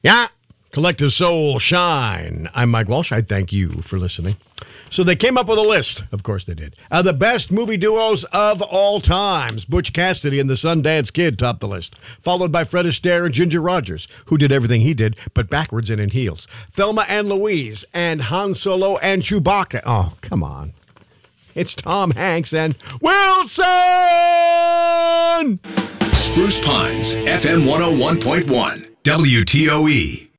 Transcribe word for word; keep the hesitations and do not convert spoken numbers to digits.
Yeah. Collective Soul Shine. I'm Mike Walsh. I thank you for listening. So they came up with a list. Of course they did. Of the best movie duos of all times. Butch Cassidy and the Sundance Kid topped the list, followed by Fred Astaire and Ginger Rogers, who did everything he did, but backwards and in heels. Thelma and Louise and Han Solo and Chewbacca. Oh, come on. It's Tom Hanks and Wilson! Spruce Pines, F M one oh one point one, W T O E.